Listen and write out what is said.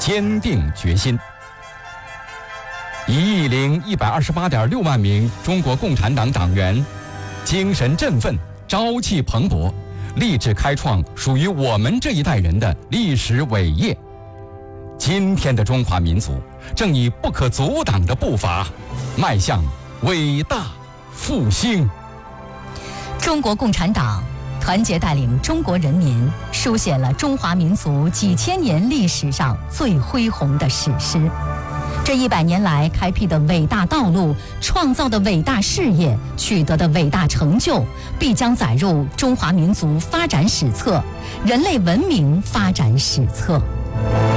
坚定决心。1亿128.6万名中国共产党党员，精神振奋，朝气蓬勃，立志开创属于我们这一代人的历史伟业。今天的中华民族正以不可阻挡的步伐迈向伟大复兴。 中国共产党团结带领中国人民，书写了中华民族几千年历史上最恢宏的史诗。这100年来开辟的伟大道路，创造的伟大事业，取得的伟大成就，必将载入中华民族发展史册、人类文明发展史册。